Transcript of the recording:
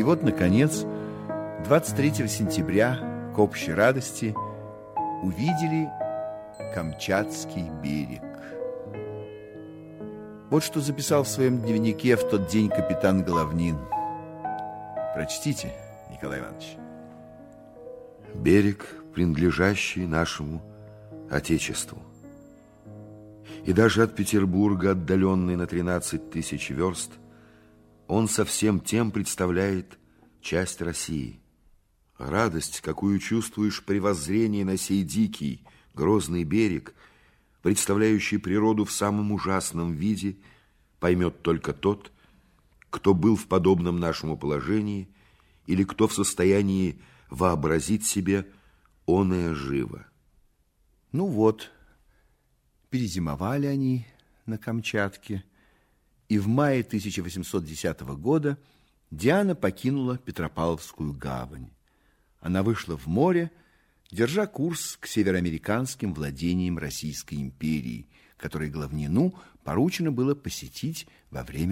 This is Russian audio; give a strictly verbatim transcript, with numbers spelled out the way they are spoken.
вот, наконец, двадцать третьего сентября, к общей радости, увидели Камчатский берег. Вот что записал в своем дневнике в тот день капитан Головнин. Прочтите, Николай Иванович. Берег, принадлежащий нашему Отечеству. И даже от Петербурга, отдаленный на тринадцать тысяч верст, он со всем тем представляет часть России. Радость, какую чувствуешь при воззрении на сей дикий, грозный берег, представляющий природу в самом ужасном виде, поймет только тот, кто был в подобном нашему положении или кто в состоянии вообразить себе оное живо. Ну вот, перезимовали они на Камчатке, и в мае тысяча восемьсот десятого года Диана покинула Петропавловскую гавань. Она вышла в море, держа курс к североамериканским владениям Российской империи, которые Головнину поручено было посетить во время